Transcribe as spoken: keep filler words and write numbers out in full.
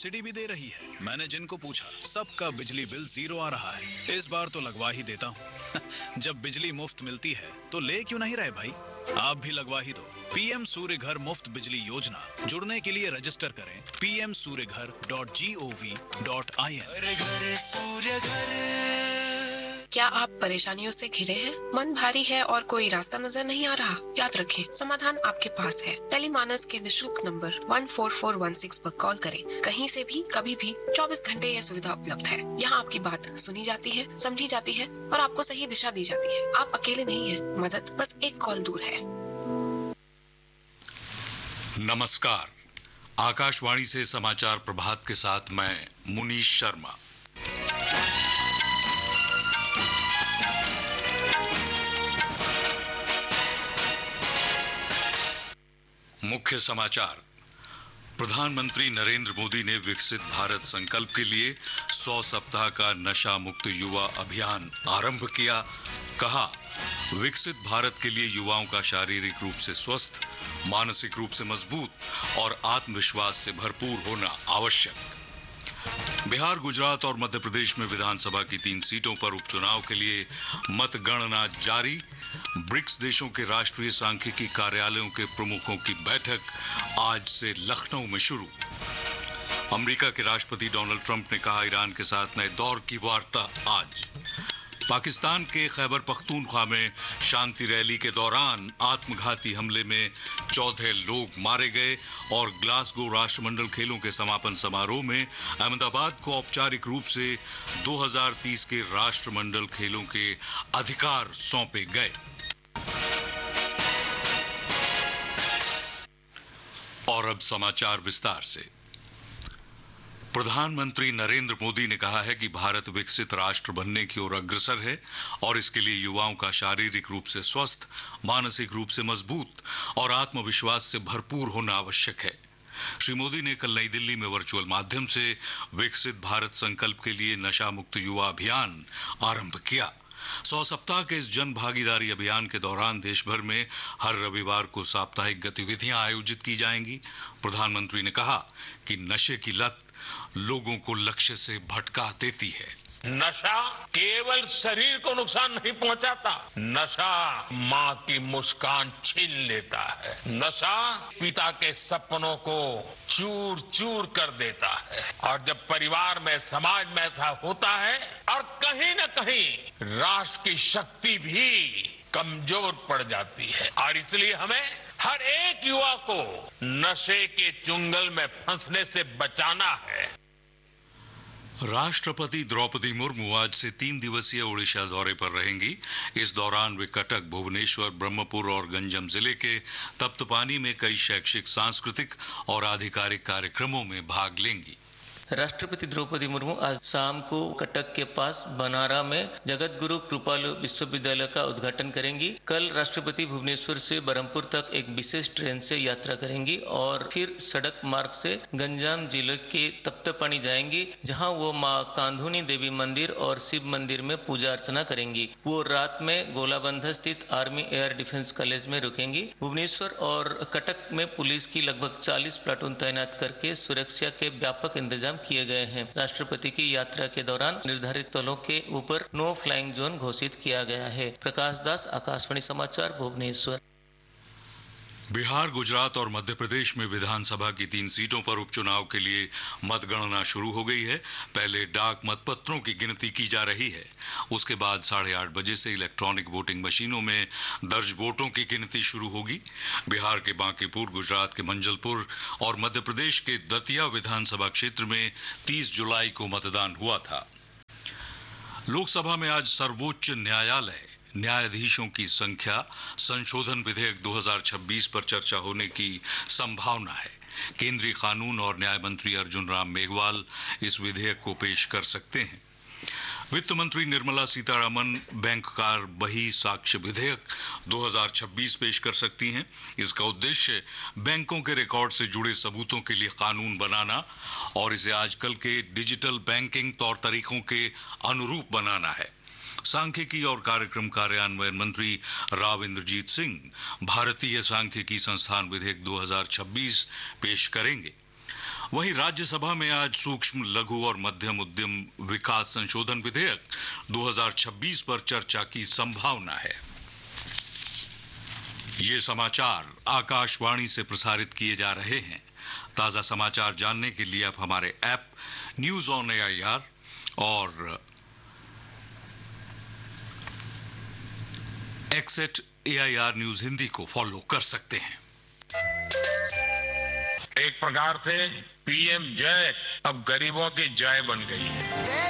Subsidy भी दे रही है। मैंने जिनको पूछा सबका बिजली बिल जीरो आ रहा है। इस बार तो लगवा ही देता हूँ। जब बिजली मुफ्त मिलती है तो ले क्यों नहीं रहे भाई? आप भी लगवा ही दो। पीएम सूर्य घर मुफ्त बिजली योजना। जुड़ने के लिए रजिस्टर करें पी एम सूर्य घर dot G O V dot I N. क्या आप परेशानियों से घिरे हैं? मन भारी है और कोई रास्ता नजर नहीं आ रहा? याद रखें, समाधान आपके पास है। टेलीमानस के निशुल्क number one four four one six पर कॉल करें। कहीं से भी, कभी भी, चौबीस घंटे यह सुविधा उपलब्ध है। यहाँ आपकी बात सुनी जाती है, समझी जाती है और आपको सही दिशा दी जाती है। आप अकेले नहीं हैं। मदद बस एक कॉल दूर है। नमस्कार, आकाशवाणी से समाचार प्रभात के साथ मैं मुनीश शर्मा। मुख्य समाचार। प्रधानमंत्री नरेंद्र मोदी ने विकसित भारत संकल्प के लिए सौ सप्ताह का नशा मुक्त युवा अभियान आरंभ किया। कहा, विकसित भारत के लिए युवाओं का शारीरिक रूप से स्वस्थ, मानसिक रूप से मजबूत और आत्मविश्वास से भरपूर होना आवश्यक। बिहार, गुजरात और मध्य प्रदेश में विधानसभा की तीन सीटों पर उपचुनाव के लिए मतगणना जारी। ब्रिक्स देशों के राष्ट्रीय सांख्यिकी कार्यालयों के प्रमुखों की बैठक आज से लखनऊ में शुरू। अमेरिका के राष्ट्रपति डोनाल्ड ट्रंप ने कहा, ईरान के साथ नए दौर की वार्ता आज। पाकिस्तान के खैबर पख्तूनख्वा में शांति रैली के दौरान आत्मघाती हमले में चौदह लोग मारे गए और ग्लासगो राष्ट्रमंडल खेलों के समापन समारोह में अहमदाबाद को औपचारिक रूप से दो हज़ार तीस के राष्ट्रमंडल खेलों के अधिकार सौंपे गए। और अब समाचार विस्तार से। प्रधानमंत्री नरेंद्र मोदी ने कहा है कि भारत विकसित राष्ट्र बनने की ओर अग्रसर है और इसके लिए युवाओं का शारीरिक रूप से स्वस्थ, मानसिक रूप से मजबूत और आत्मविश्वास से भरपूर होना आवश्यक है। श्री मोदी ने कल नई दिल्ली में वर्चुअल माध्यम से विकसित भारत संकल्प के लिए नशा मुक्त युवा अभियान आरंभ किया। सौ सप्ताह के इस जन भागीदारी अभियान के दौरान देश भर में हर रविवार को साप्ताहिक गतिविधियां आयोजित की जाएंगी। प्रधानमंत्री ने कहा कि नशे की लत लोगों को लक्ष्य से भटका देती है। नशा केवल शरीर को नुकसान नहीं पहुंचाता, नशा माँ की मुस्कान छीन लेता है। नशा पिता के सपनों को चूर चूर कर देता है और जब परिवार में, समाज में ऐसा होता है और कहीं न कहीं राष्ट्र की शक्ति भी कमजोर पड़ जाती है। और इसलिए हमें हर एक युवा को नशे के चुंगल में फंसने से बचाना है। राष्ट्रपति द्रौपदी मुर्मू आज से तीन दिवसीय ओडिशा दौरे पर रहेंगी। इस दौरान वे कटक, भुवनेश्वर, ब्रह्मपुर और गंजम जिले के तप्तपानी में कई शैक्षिक, सांस्कृतिक और आधिकारिक कार्यक्रमों में भाग लेंगी। राष्ट्रपति द्रौपदी मुर्मू आज शाम को कटक के पास बनारा में जगत गुरु कृपालु विश्वविद्यालय का उद्घाटन करेंगी। कल राष्ट्रपति भुवनेश्वर से बरहमपुर तक एक विशेष ट्रेन से यात्रा करेंगी और फिर सड़क मार्ग से गंजाम जिले के तप्तपानी जाएंगी, जहां वो मां कांधुनी देवी मंदिर और शिव मंदिर में पूजा अर्चना करेंगी। वो रात में गोलाबंधा स्थित आर्मी एयर डिफेंस कॉलेज में रुकेंगी। भुवनेश्वर और कटक में पुलिस की लगभग चालीस प्लाटून तैनात करके सुरक्षा के व्यापक इंतजाम किए गए हैं। राष्ट्रपति की यात्रा के दौरान निर्धारित स्थलों के ऊपर नो फ्लाइंग जोन घोषित किया गया है। प्रकाश दास, आकाशवाणी समाचार, भुवनेश्वर। बिहार, गुजरात और मध्य प्रदेश में विधानसभा की तीन सीटों पर उपचुनाव के लिए मतगणना शुरू हो गई है। पहले डाक मतपत्रों की गिनती की जा रही है। उसके बाद साढ़े आठ बजे से इलेक्ट्रॉनिक वोटिंग मशीनों में दर्ज वोटों की गिनती शुरू होगी। बिहार के बांकीपुर, गुजरात के मंजलपुर और मध्य प्रदेश के दतिया विधानसभा क्षेत्र में तीस जुलाई को मतदान हुआ था। लोकसभा में आज सर्वोच्च न्यायालय न्यायाधीशों की संख्या संशोधन विधेयक दो हज़ार छब्बीस पर चर्चा होने की संभावना है। केंद्रीय कानून और न्याय मंत्री अर्जुन राम मेघवाल इस विधेयक को पेश कर सकते हैं। वित्त मंत्री निर्मला सीतारमण बैंककार बही साक्ष्य विधेयक दो हज़ार छब्बीस पेश कर सकती हैं। इसका उद्देश्य बैंकों के रिकॉर्ड से जुड़े सबूतों के लिए कानून बनाना और इसे आजकल के डिजिटल बैंकिंग तौर तरीकों के अनुरूप बनाना है। सांख्यिकी और कार्यक्रम कार्यान्वयन मंत्री राव इंद्रजीत सिंह भारतीय सांख्यिकी संस्थान विधेयक दो हज़ार छब्बीस पेश करेंगे। वहीं राज्यसभा में आज सूक्ष्म लघु और मध्यम उद्यम विकास संशोधन विधेयक दो हज़ार छब्बीस पर चर्चा की संभावना है। ये समाचार आकाशवाणी से प्रसारित किए जा रहे हैं। ताजा समाचार जानने के लिए आप हमारे ऐप न्यूज ऑन एआईआर और एक्सेट एआईआर न्यूज हिंदी को फॉलो कर सकते हैं। एक प्रकार से पीएम जय अब गरीबों की जय बन गई है।